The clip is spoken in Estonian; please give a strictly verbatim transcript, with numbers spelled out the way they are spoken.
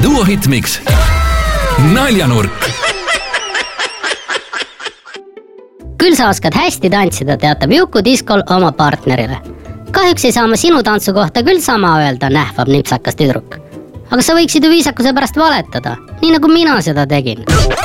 Duo Hitmix. Naljanurk. Küll sa oskad hästi tantsida, teatab Juku diskol oma partnerile. Kahjuks ei saa ma sinu tantsu kohta küll sama öelda, nähvab nipsakas tüdruk. Aga sa võiksid ju viisakuse pärast valetada, nii nagu mina seda tegin.